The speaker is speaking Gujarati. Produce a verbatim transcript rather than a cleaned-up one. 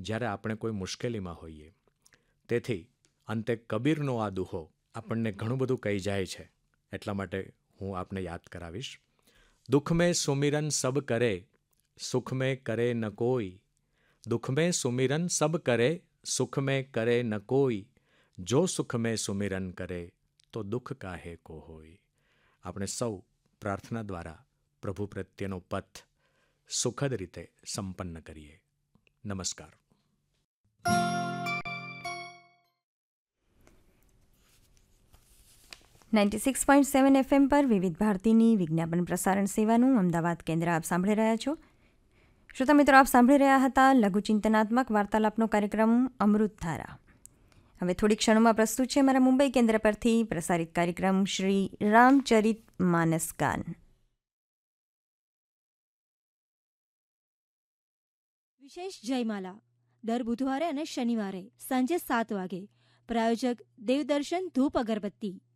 જ્યારે આપણે કોઈ મુશ્કેલીમાં હોઈએ. તેથી અંતે કબીરનો આ દુહો આપણને ઘણું બધું કહી જાય છે, એટલા માટે હું આપને યાદ કરાવીશ. દુઃખ મેં સુમિરન સબ કરે, સુખ મેં કરે ન કોઈ. દુઃખ મેં સુમિરન સબ કરે, સુખ મેં કરે ન કોઈ. જો સુખ મેં સુમિરન કરે, તો દુઃખ કાહે કો હોય. આપણે સૌ પ્રાર્થના દ્વારા પ્રભુ પ્રત્યેનો પથ સુખદ રીતે સંપન્ન કરીએ. નમસ્કાર. Ninety six point seven FM પર વિવિધ ભારતીની વિજ્ઞાપન પ્રસારણ સેવાનું અમદાવાદ કેન્દ્ર આપ સાંભળી રહ્યા છો. શ્રોતા મિત્રો, આપ સાંભળી રહ્યા હતા લઘુચિંતનાત્મક વાર્તાલાપનો કાર્યક્રમ અમૃતધારા. હવે થોડી ક્ષણોમાં પ્રસ્તુત છે મારા મુંબઈ કેન્દ્ર પરથી પ્રસારિત કાર્યક્રમ શ્રી રામચરિત માનસ ગાન. વિશેષ જયમાલા દર બુધવારે અને શનિવારે સાંજે સાત વાગે. પ્રાયોજક દેવદર્શન ધૂપ અગરબત્તી.